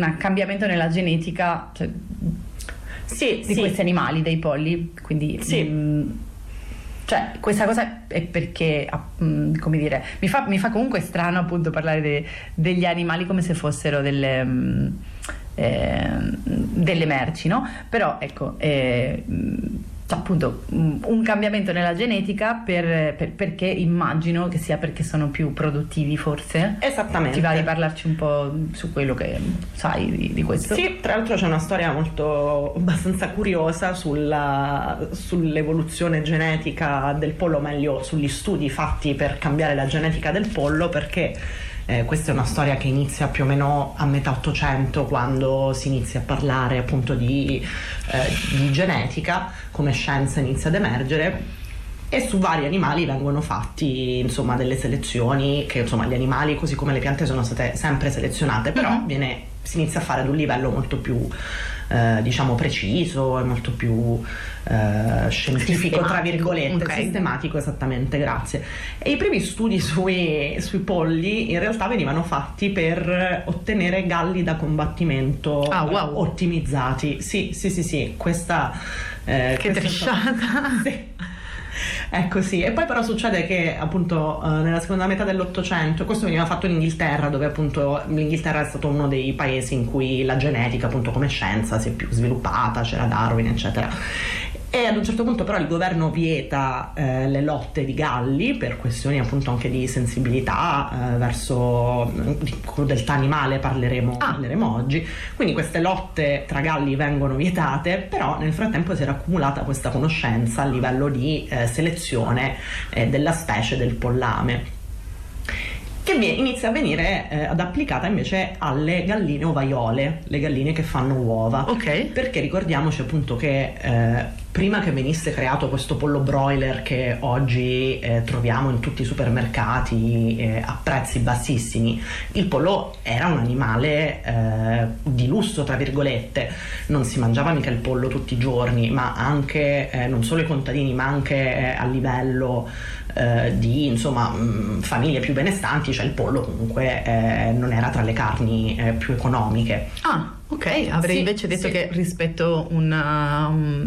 un cambiamento nella genetica, cioè, di questi animali, dei polli, quindi cioè questa cosa è perché come dire, mi fa comunque strano appunto parlare degli animali come se fossero delle merci, no? Però ecco, appunto un cambiamento nella genetica perché immagino che sia perché sono più produttivi, forse. Esattamente. Ti va di parlarci un po' su quello che sai di questo? Sì, tra l'altro c'è una storia abbastanza curiosa sull'evoluzione genetica del pollo, o meglio sugli studi fatti per cambiare la genetica del pollo, perché questa è una storia che inizia più o meno a metà Ottocento, quando si inizia a parlare appunto di genetica, come scienza inizia ad emergere, e su vari animali vengono fatti insomma delle selezioni, che insomma gli animali così come le piante sono state sempre selezionate, però si inizia a fare ad un livello molto più diciamo preciso e molto più scientifico, tra virgolette, sistematico, esattamente, grazie. E i primi studi sui polli in realtà venivano fatti per ottenere galli da combattimento ottimizzati. Sì, questa che tresciata. Sì. Ecco, sì. E poi però succede che appunto nella seconda metà dell'Ottocento, questo veniva fatto in Inghilterra, dove appunto l'Inghilterra è stato uno dei paesi in cui la genetica appunto come scienza si è più sviluppata, c'era Darwin eccetera. E ad un certo punto però il governo vieta le lotte di galli per questioni appunto anche di sensibilità verso crudeltà animale, parleremo oggi. Quindi queste lotte tra galli vengono vietate, però nel frattempo si era accumulata questa conoscenza a livello di selezione della specie del pollame, che inizia a venire ad applicata invece alle galline ovaiole, le galline che fanno uova. Perché ricordiamoci appunto che prima che venisse creato questo pollo broiler che oggi troviamo in tutti i supermercati a prezzi bassissimi, il pollo era un animale di lusso, tra virgolette. Non si mangiava mica il pollo tutti i giorni, ma anche non solo i contadini, ma anche a livello di insomma famiglie più benestanti, cioè il pollo comunque non era tra le carni più economiche. Avrei invece detto che rispetto una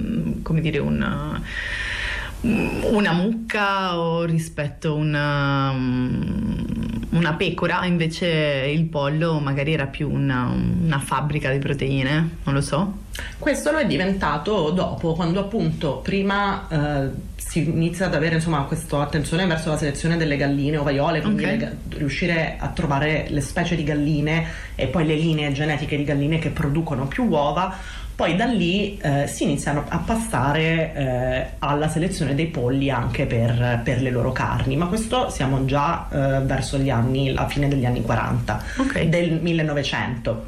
mucca o rispetto una pecora, invece il pollo magari era più una fabbrica di proteine, non lo so. Questo lo è diventato dopo, quando appunto prima si inizia ad avere insomma questa attenzione verso la selezione delle galline ovaiole, quindi riuscire a trovare le specie di galline e poi le linee genetiche di galline che producono più uova. Poi da lì si iniziano a passare alla selezione dei polli anche per le loro carni, ma questo siamo già verso la fine degli anni 40 del 1900.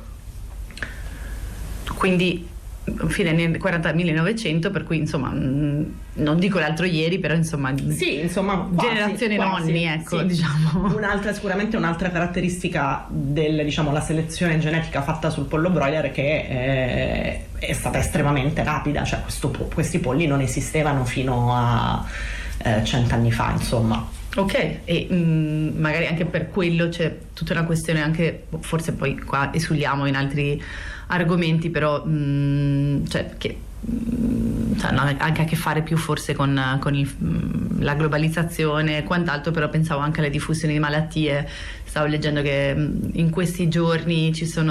Quindi fine anni 40 1900, per cui insomma non dico l'altro ieri, però insomma generazione nonni, ecco, sì. Diciamo Sicuramente un'altra caratteristica la selezione genetica fatta sul pollo broiler, che è stata estremamente rapida, cioè questi polli non esistevano fino a 100 anni fa, insomma. E magari anche per quello c'è tutta una questione, anche forse poi qua esuliamo in altri argomenti, però che hanno anche a che fare più forse con la globalizzazione e quant'altro, però pensavo anche alle diffusioni di malattie. Stavo leggendo che in questi giorni ci sono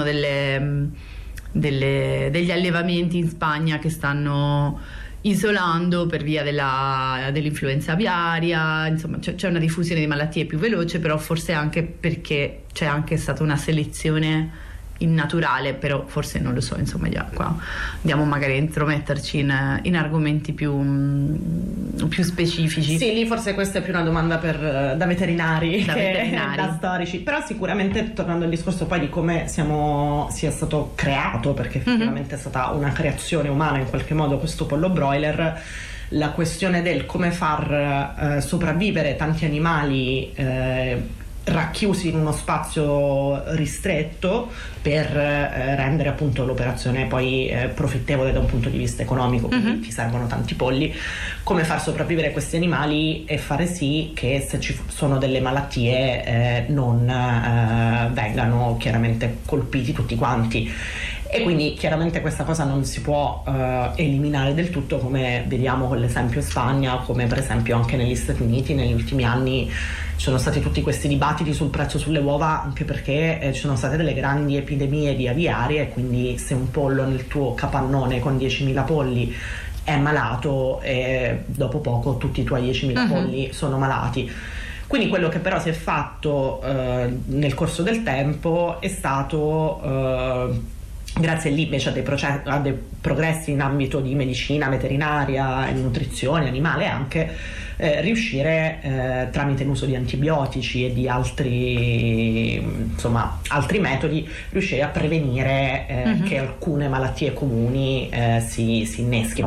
degli allevamenti in Spagna che stanno isolando per via dell'influenza aviaria, insomma c'è una diffusione di malattie più veloce, però forse anche perché c'è anche stata una selezione innaturale, però forse non lo so, insomma già qua andiamo magari a intrometterci in argomenti più specifici. Sì, lì forse questa è più una domanda da veterinari che da storici, però sicuramente tornando al discorso poi di come sia stato creato, perché effettivamente è stata una creazione umana in qualche modo questo pollo broiler, la questione del come far sopravvivere tanti animali racchiusi in uno spazio ristretto per rendere appunto l'operazione poi profittevole da un punto di vista economico, quindi ti servono tanti polli. Come far sopravvivere questi animali e fare sì che se ci sono delle malattie non vengano chiaramente colpiti tutti quanti. E quindi chiaramente questa cosa non si può eliminare del tutto, come vediamo con l'esempio Spagna, come per esempio anche negli Stati Uniti negli ultimi anni ci sono stati tutti questi dibattiti sul prezzo sulle uova, anche perché ci sono state delle grandi epidemie di aviarie, e quindi se un pollo nel tuo capannone con 10.000 polli è malato, e dopo poco tutti i tuoi 10.000 polli sono malati. Quindi quello che però si è fatto nel corso del tempo è stato, grazie lì invece a dei progressi in ambito di medicina veterinaria e nutrizione animale anche, riuscire tramite l'uso di antibiotici e di altri metodi, riuscire a prevenire che alcune malattie comuni si inneschino.